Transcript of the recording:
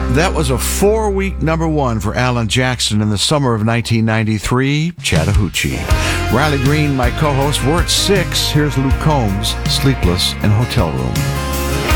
That was a 4-week number one for Alan Jackson in the summer of 1993, Chattahoochee. Riley Green, my co-host, we're at 6. Here's Luke Combs, Sleepless in Hotel Room.